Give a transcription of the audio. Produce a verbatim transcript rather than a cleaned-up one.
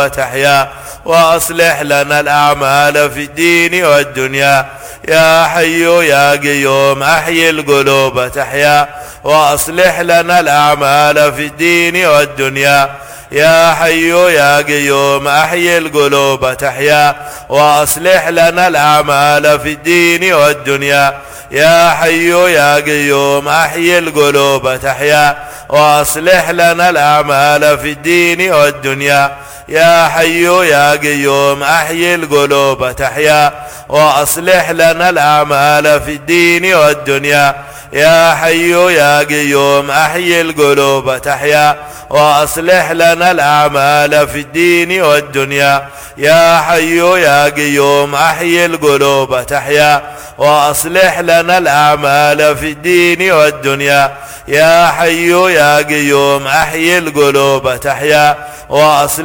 تحيا وأصلح لنا الأعمال في الدين والدنيا يا حي يا قيوم أحيي القلوب تحيا وأصلح لنا الأعمال في الدين والدنيا يا حي يا قيوم أحيي القلوب تحيا وأصلح لنا الأعمال في الدين والدنيا يا حي يا قيوم أحيي القلوب تحيا وأصلح لنا الأعمال في الدين والدنيا يا حي يا قيوم أحيي القلوب تحيا وأصلح لنا الأعمال في الدين والدنيا يا حي يا قيوم أحيي القلوب تحيا وأصلح لنا الأعمال في الدين والدنيا يا حي يا قيوم أحيي القلوب تحيا وأصلح لنا الأعمال في الدين والدنيا يا حي يا قيوم أحيي القلوب تحيا وأصلح